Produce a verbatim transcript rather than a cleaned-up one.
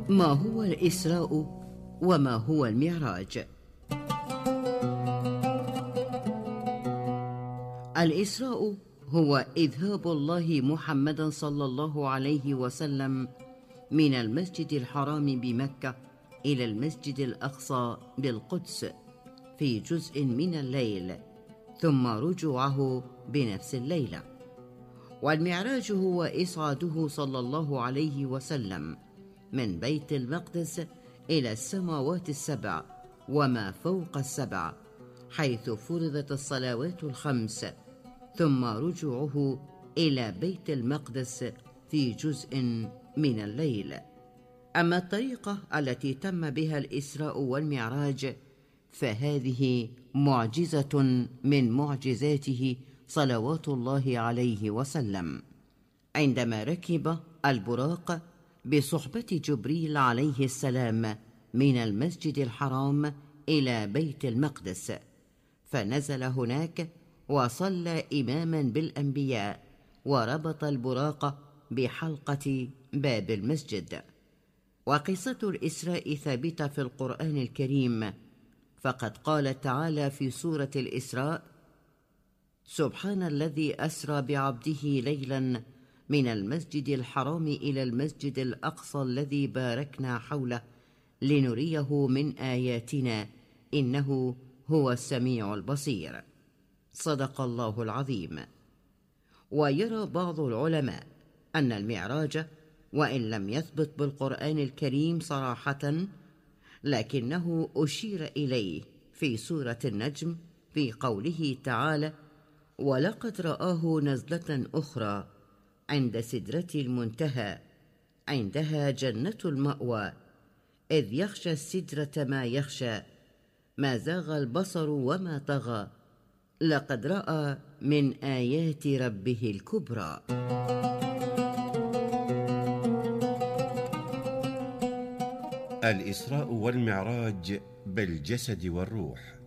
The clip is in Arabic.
ما هو الإسراء وما هو المعراج؟ الإسراء هو إذهاب الله محمدا صلى الله عليه وسلم من المسجد الحرام بمكة إلى المسجد الأقصى بالقدس في جزء من الليل، ثم رجوعه بنفس الليلة. والمعراج هو إصعاده صلى الله عليه وسلم من بيت المقدس إلى السماوات السبع وما فوق السبع، حيث فرضت الصلوات الخمس، ثم رجوعه إلى بيت المقدس في جزء من الليل. أما الطريقة التي تم بها الإسراء والمعراج فهذه معجزة من معجزاته صلوات الله عليه وسلم، عندما ركب البراق بصحبة جبريل عليه السلام من المسجد الحرام إلى بيت المقدس، فنزل هناك وصلى إماما بالأنبياء، وربط البراق بحلقة باب المسجد. وقصة الإسراء ثابتة في القرآن الكريم، فقد قال تعالى في سورة الإسراء: سبحان الذي أسرى بعبده ليلا من المسجد الحرام إلى المسجد الأقصى الذي باركنا حوله لنريه من آياتنا إنه هو السميع البصير. صدق الله العظيم. ويرى بعض العلماء أن المعراج وإن لم يثبت بالقرآن الكريم صراحة، لكنه أشير إليه في سورة النجم في قوله تعالى: ولقد رآه نزلة أخرى عند سدرة المنتهى عندها جنة المأوى إذ يغشى السدرة ما يغشى ما زاغ البصر وما طغى لقد رأى من آيات ربه الكبرى. الإسراء والمعراج بالجسد والروح.